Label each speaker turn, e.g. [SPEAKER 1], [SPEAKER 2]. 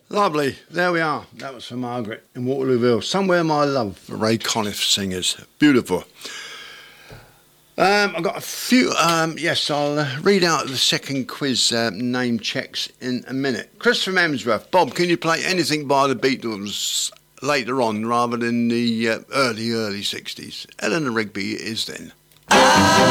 [SPEAKER 1] Lovely. There we are. That was for Margaret in Waterlooville. Somewhere My Love, Ray Conniff singers. Beautiful. I've got a few. Yes, I'll read out the second quiz name checks in a minute. Chris from Emsworth. Bob, can you play anything by the Beatles later on rather than the early 60s? Eleanor Rigby is then.